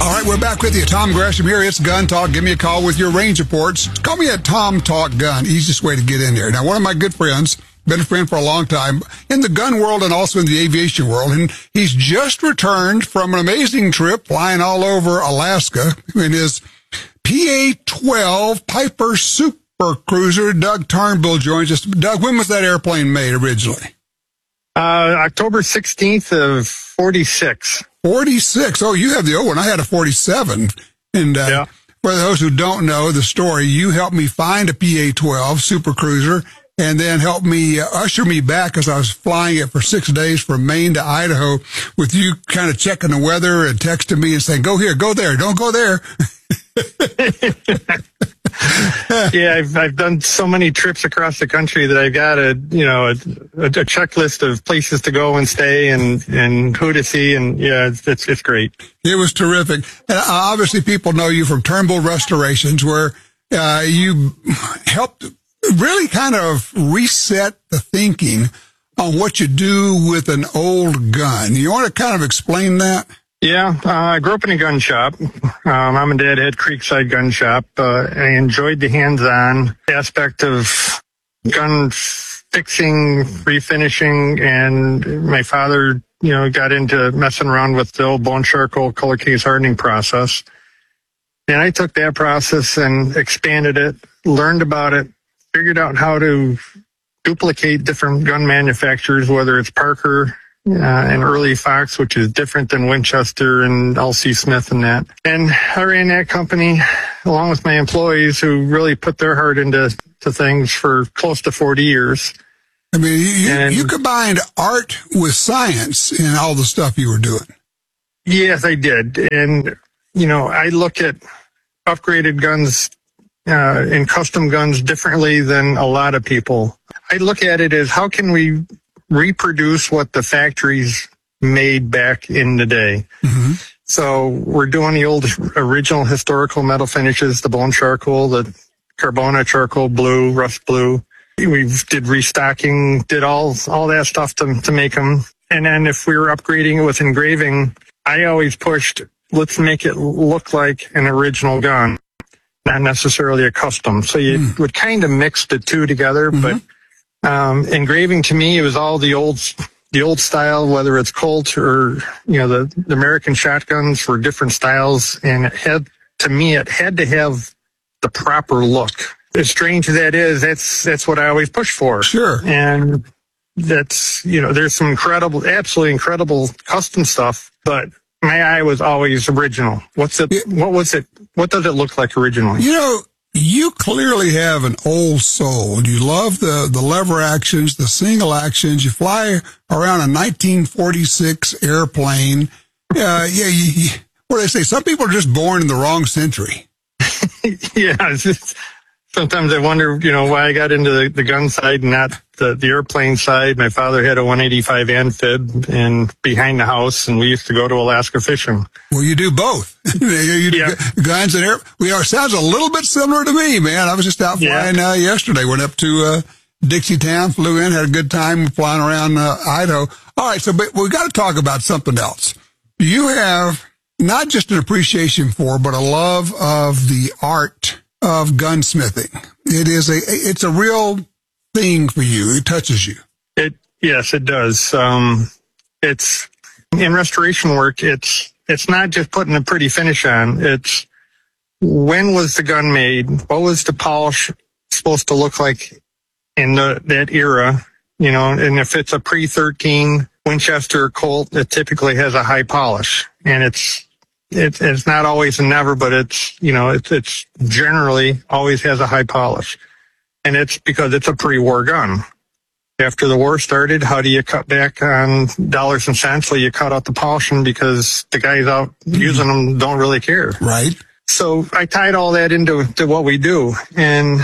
All right, we're back with you. Tom Gresham here. It's Gun Talk. Give me a call with your range reports. Call me at Tom Talk Gun. Easiest way to get in there. Now, one of my good friends, been a friend for a long time in the gun world and also in the aviation world, and he's just returned from an amazing trip flying all over Alaska in his PA-12 Piper Super Cruiser. Doug Turnbull joins us. Doug, when was that airplane made originally? October 16th of 46. 46. Oh, you have the old one. I had a 47. And yeah. For those who don't know the story, you helped me find a PA-12 Super Cruiser and then helped me usher me back as I was flying it for 6 days from Maine to Idaho with you kind of checking the weather and texting me and saying, go here, go there, don't go there. Yeah, I've done so many trips across the country that I've got a checklist of places to go and stay and who to see, and yeah, it's great. It was terrific. And obviously people know you from Turnbull Restorations, where you helped really kind of reset the thinking on what you do with an old gun. You want to kind of explain that? Yeah, I grew up in a gun shop. Mom and Dad had Creekside Gun Shop. I enjoyed the hands-on aspect of gun fixing, refinishing, and my father, got into messing around with the old bone charcoal color case hardening process. And I took that process and expanded it, learned about it, figured out how to duplicate different gun manufacturers, whether it's Parker, and early Fox, which is different than Winchester and L.C. Smith and that. And I ran that company along with my employees who really put their heart into things for close to 40 years. I mean, you combined art with science in all the stuff you were doing. Yes, I did. And, I look at upgraded guns and custom guns differently than a lot of people. I look at it as how can we reproduce what the factories made back in the day. Mm-hmm. So we're doing the old original historical metal finishes, the bone charcoal, the Carbona charcoal blue, rust blue. We did restocking, did all that stuff to make them. And then if we were upgrading it with engraving, I always pushed, let's make it look like an original gun, not necessarily a custom. So you would kind of mix the two together, but engraving to me, it was all the old style, whether it's Colt or, the American shotguns were different styles. And it had to have the proper look. As strange as that is, that's what I always push for. Sure. And that's, there's some absolutely incredible custom stuff, but my eye was always original. What does it look like originally? You clearly have an old soul. You love the lever actions, the single actions. You fly around a 1946 airplane. What do they say? Some people are just born in the wrong century. Yeah. Sometimes I wonder, why I got into the gun side and not the airplane side. My father had a 185 amphib and behind the house, and we used to go to Alaska fishing. Well, you do both. You do guns and air. Sounds a little bit similar to me, man. I was just out flying yesterday. Went up to Dixie Town, flew in, had a good time flying around Idaho. All right, but we got to talk about something else. You have not just an appreciation for, but a love of the art of gunsmithing. It's a real thing for you. It touches you. Yes, it does. It's in restoration work. It's not just putting a pretty finish on. It's when was the gun made? What was the polish supposed to look like in that era? And if it's a pre-13 Winchester or Colt, it typically has a high polish, and it's not always and never, but it's generally always has a high polish. And it's because it's a pre-war gun. After the war started, how do you cut back on dollars and cents? Well, you cut out the polishing because the guys out using them don't really care. Right. So I tied all that into what we do. And,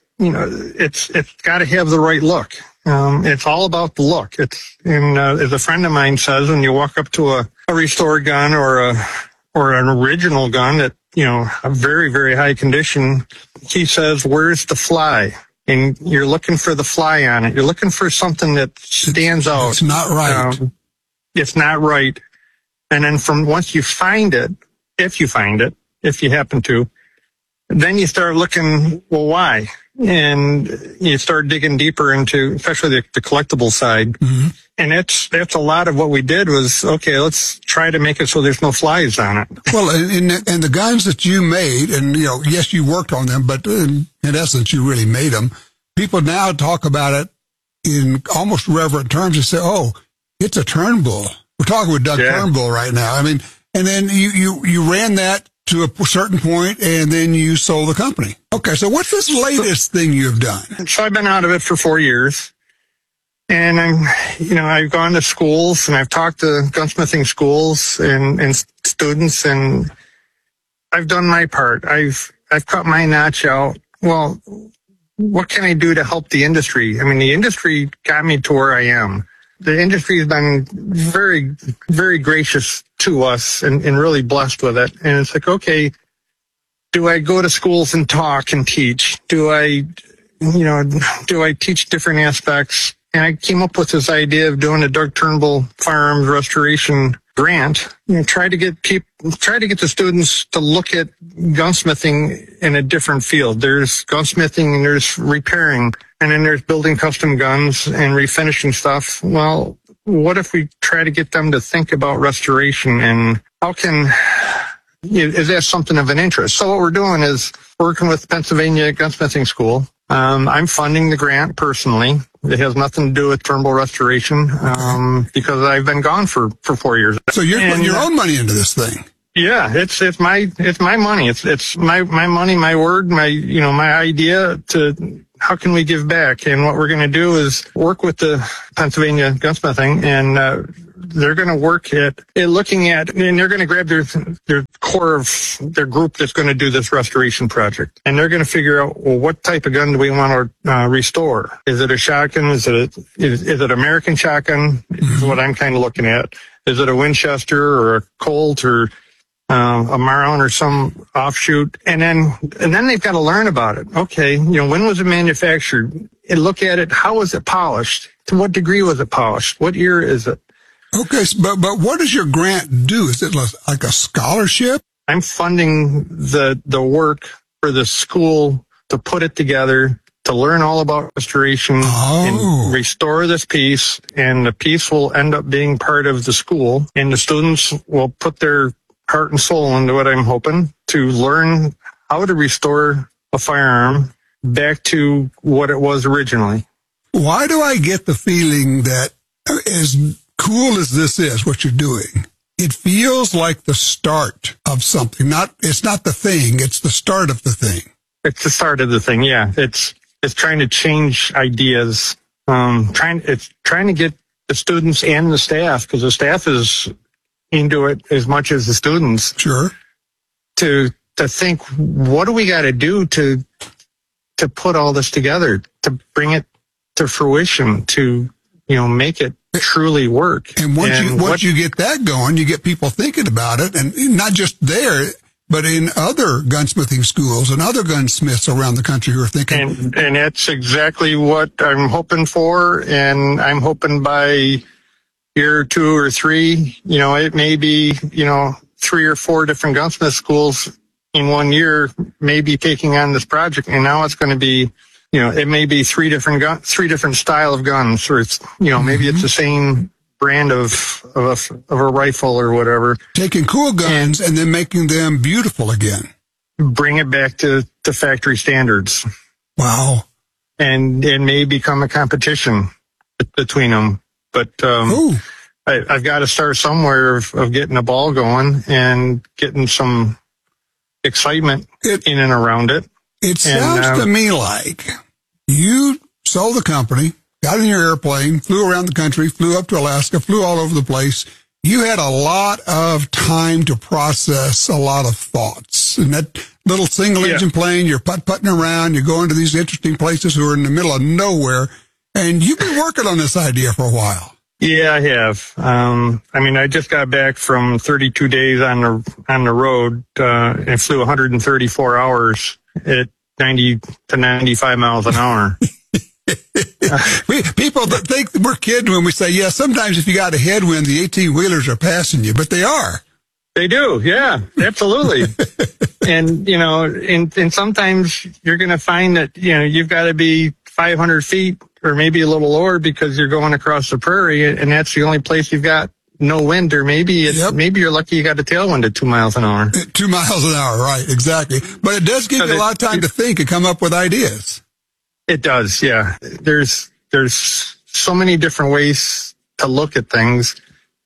it's got to have the right look. It's all about the look. As a friend of mine says, when you walk up to a restored gun or an original gun at, a very, very high condition, he says, where's the fly? And you're looking for the fly on it. You're looking for something that stands out. It's not right. It's not right. And then once you find it, if you find it, if you happen to, then you start looking, well, why? And you start digging deeper into, especially the collectible side. Mm-hmm. And that's a lot of what we did was, okay, let's try to make it so there's no flies on it. Well, and the guns that you made, and, yes, you worked on them, but in essence, you really made them. People now talk about it in almost reverent terms and say, oh, it's a Turnbull. We're talking with Doug Turnbull right now. I mean, and then you ran that to a certain point, and then you sold the company. Okay, so what's this latest thing you've done? So I've been out of it for 4 years, and I've gone to schools, and I've talked to gunsmithing schools and students, and I've done my part. I've cut my notch out. Well, what can I do to help the industry? I mean, the industry got me to where I am. The industry has been very, very gracious to us and really blessed with it. And it's like, okay, do I go to schools and talk and teach? Do I teach different aspects? And I came up with this idea of doing a Doug Turnbull firearms restoration grant. Try to get the students to look at gunsmithing in a different field. There's gunsmithing and there's repairing, and then there's building custom guns and refinishing stuff. Well, what if we try to get them to think about restoration, and is that something of an interest? So what we're doing is working with Pennsylvania Gunsmithing School. I'm funding the grant personally. It has nothing to do with Turnbull restoration, because I've been gone for 4 years. So you're putting your own money into this thing. Yeah, it's my money. It's my money, my word, my idea to how can we give back? And what we're going to do is work with the Pennsylvania Gunsmithing, and they're going to work at looking at, and they're going to grab their core of their group that's going to do this restoration project. And they're going to figure out, well, what type of gun do we want to restore? Is it a shotgun? Is it American shotgun? Is what I'm kind of looking at. Is it a Winchester or a Colt or a Marlin or some offshoot? And then they've got to learn about it. Okay, when was it manufactured? And look at it. How was it polished? To what degree was it polished? What year is it? Okay, but what does your grant do? Is it like a scholarship? I'm funding the work for the school to put it together, to learn all about restoration and restore this piece, and the piece will end up being part of the school, and the students will put their heart and soul into it, I'm hoping, to learn how to restore a firearm back to what it was originally. Why do I get the feeling that as cool as this is, what you're doing, it feels like the start of something? It's not the thing, it's the start of the thing. It's the start of the thing, yeah. It's trying to change ideas. It's trying to get the students and the staff, because the staff is into it as much as the students. Sure. To think, what do we got to do to put all this together, to bring it to fruition, to make it truly work. And once you get that going, you get people thinking about it, and not just there, but in other gunsmithing schools and other gunsmiths around the country who are thinking. And that's exactly what I'm hoping for. And I'm hoping by year 2 or 3, it may be, 3 or 4 different gunsmith schools in 1 year, maybe taking on this project. And now it's going to be, it may be 3 different style of guns, or it's, maybe it's the same brand of a rifle or whatever. Taking cool guns and then making them beautiful again. Bring it back to factory standards. Wow. And it may become a competition between them. But I've got to start somewhere of getting a ball going and getting some excitement in and around it. It sounds to me like you sold the company, got in your airplane, flew around the country, flew up to Alaska, flew all over the place. You had a lot of time to process a lot of thoughts. And that little single engine plane, you're putting around, you're going to these interesting places who are in the middle of nowhere, and you've been working on this idea for a while. Yeah, I have. I just got back from 32 days on the road, and flew 134 hours at 90 to 95 miles an hour. People that think we're kidding when we say, sometimes if you got a headwind, the 18-wheelers are passing you, but they are. They do. Yeah, absolutely. And, you know, and sometimes you're going to find that, you know, you've got to be 500 feet or maybe a little lower because you're going across the prairie, and that's the only place you've got no wind, or maybe maybe you're lucky you got a tailwind at 2 miles an hour. 2 miles an hour, right, exactly. But it does give you a lot of time to think and come up with ideas. It does, yeah. There's so many different ways to look at things.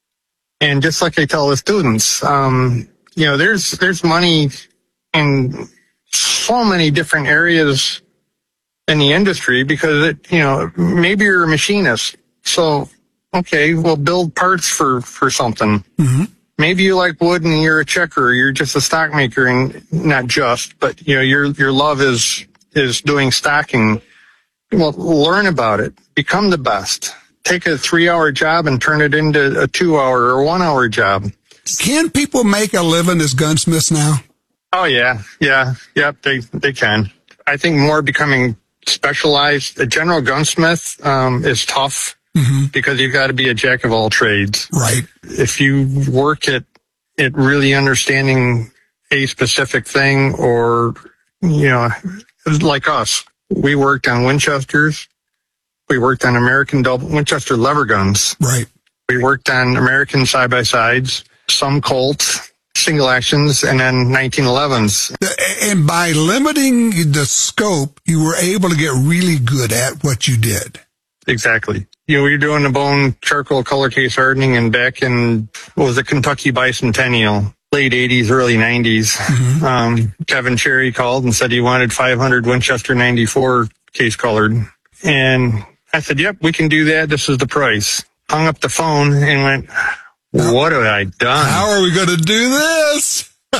And just like I tell the students, you know, there's money in so many different areas in the industry because you know, maybe you're a machinist. So, okay, we'll build parts for something. Mm-hmm. Maybe you like wood and you're a checker, you're just a stock maker, and not just, but you know, your love is doing stocking. Well, learn about it, become the best. Take a 3-hour job and turn it into a 2-hour or 1-hour job. Can people make a living as gunsmiths now? Oh yeah. Yep, they can. I think more becoming specialized. A general gunsmith is tough. Mm-hmm. Because you've got to be a jack of all trades. Right. If you work at really understanding a specific thing, or, you know, like us, we worked on Winchesters. We worked on American Winchester lever guns. Right. We worked on American side-by-sides, some Colt, single actions, and then 1911s. And by limiting the scope, you were able to get really good at what you did. Exactly. You know, we were doing the bone charcoal color case hardening, and back in, what was it, Kentucky Bicentennial, late 80s, early 90s. Mm-hmm. Kevin Cherry called and said he wanted 500 Winchester 94 case colored. And I said, yep, we can do that. This is the price. Hung up the phone and went, what have I done? How are we going to do this?